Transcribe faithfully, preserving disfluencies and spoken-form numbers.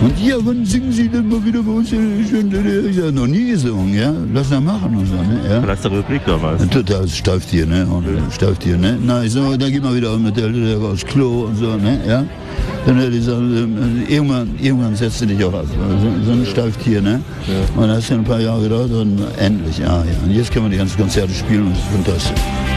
Und ja, wann singen Sie denn mal wieder bei uns? Ich habe noch nie gesungen, ja. Lass mal machen und so, ne? Ja. Vielleicht der Rubrik damals. Ein totales Stauftier, ne? Und ja. Stauftier, ne? Na, ich sag, dann gehen wir wieder mit der Lüder aufs Klo und so, ne? Ja. Dann hätte ich gesagt, irgendwann, irgendwann setzt du dich auch ab. So, so ein Stauftier, ne? Ja. Und das hat ein paar Jahre gedauert und endlich, ja, ja. Und jetzt können wir die ganzen Konzerte spielen und das ist fantastisch.